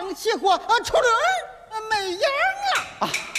放起火，出溜儿没影啊！